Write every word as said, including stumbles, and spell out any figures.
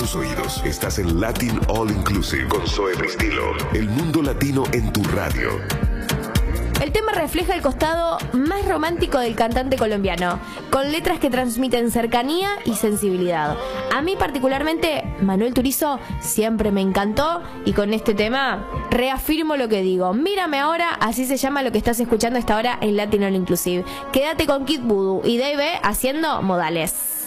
tus oídos. Estás en Latin All Inclusive con Zoe Pristilo. El mundo latino en tu radio. El tema refleja el costado más romántico del cantante colombiano, con letras que transmiten cercanía y sensibilidad. A mí particularmente, Manuel Turizo siempre me encantó y con este tema reafirmo lo que digo. Mírame ahora, así se llama lo que estás escuchando a esta hora en Latin All Inclusive. Quédate con Kid Voodoo y Dave haciendo modales.